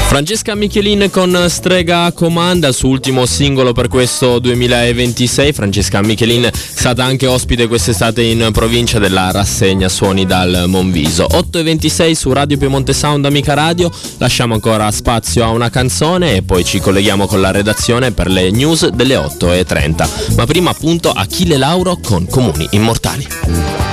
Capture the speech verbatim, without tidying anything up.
Francesca Michelin con Strega Comanda, suo ultimo singolo per questo duemilaventisei. Francesca Michelin è stata anche ospite quest'estate in provincia della rassegna Suoni dal Monviso. otto e ventisei su Radio Piemonte Sound, Amica Radio. Lasciamo ancora spazio a una canzone e poi ci colleghiamo con la redazione per le news delle otto e trenta. Ma prima appunto Achille Lauro con Comuni Immortali.